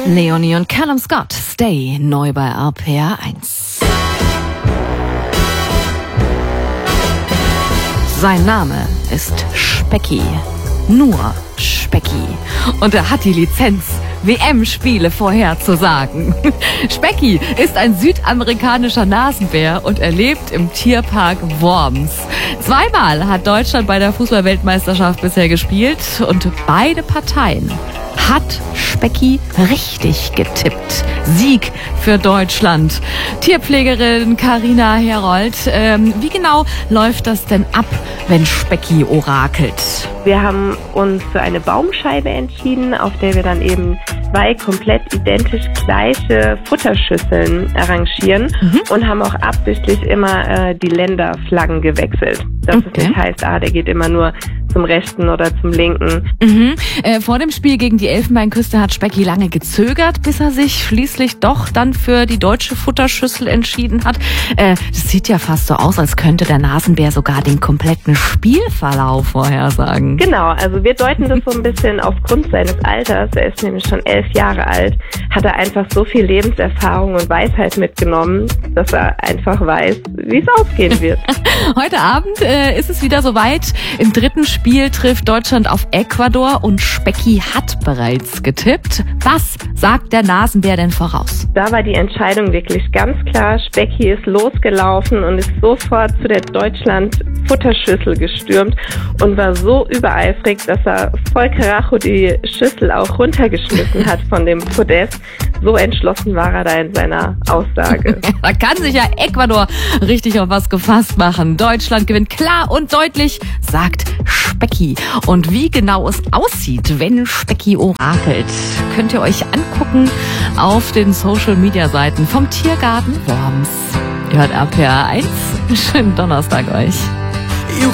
Leonie und Callum Scott, Stay, neu bei RPR 1. Sein Name ist Specky. Nur Specky. Und er hat die Lizenz, WM-Spiele vorherzusagen. Specky ist ein südamerikanischer Nasenbär und er lebt im Tierpark Worms. Zweimal hat Deutschland bei der Fußball-Weltmeisterschaft bisher gespielt und beide Parteien hat Specky richtig getippt. Sieg für Deutschland. Tierpflegerin Carina Herold, wie genau läuft das denn ab, wenn Specky orakelt? Wir haben uns für eine Baumscheibe entschieden, auf der wir dann eben zwei komplett identisch gleiche Futterschüsseln arrangieren und haben auch absichtlich immer die Länderflaggen gewechselt. Dass es nicht heißt, der geht immer nur zum rechten oder zum linken. Vor dem Spiel gegen die Elfenbeinküste hat Specky lange gezögert, bis er sich schließlich doch dann für die deutsche Futterschüssel entschieden hat. Das sieht ja fast so aus, als könnte der Nasenbär sogar den kompletten Spielverlauf vorhersagen. Genau, also wir deuten das so ein bisschen aufgrund seines Alters. Er ist nämlich schon 11 Jahre alt, hat er einfach so viel Lebenserfahrung und Weisheit mitgenommen, dass er einfach weiß, wie es ausgehen wird. Heute Abend ist es wieder soweit. Im dritten Spiel trifft Deutschland auf Ecuador und Specky hat bereits getippt. Was sagt der Nasenbär denn voraus? Da war die Entscheidung wirklich ganz klar. Specky ist losgelaufen und ist sofort zu der Deutschland-Futterschüssel gestürmt und war so übereifrig, dass er voll Karacho die Schüssel auch runtergeschmissen hat von dem Podest. So entschlossen war er da in seiner Aussage. Da kann sich ja Ecuador richtig auf was gefasst machen. Deutschland gewinnt klar und deutlich, sagt Specky. Und wie genau es aussieht, wenn Specky orakelt, könnt ihr euch angucken auf den Social-Media-Seiten vom Tiergarten Worms. Ihr hört RPR 1. Schönen Donnerstag euch.